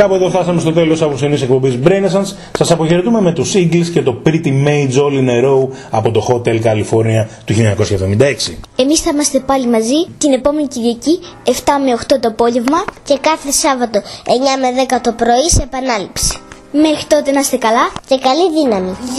Κάπου εδώ φτάσαμε στο τέλος απόψινής εκπομπής Brain Essence. Σας αποχαιρετούμε με τους Eagles και το Pretty Maids All in a Row από το Hotel California του 1976. Εμείς θα είμαστε πάλι μαζί την επόμενη Κυριακή 7 με 8 το απόγευμα και κάθε Σάββατο 9 με 10 το πρωί σε επανάληψη. Μέχρι τότε να είστε καλά και καλή δύναμη.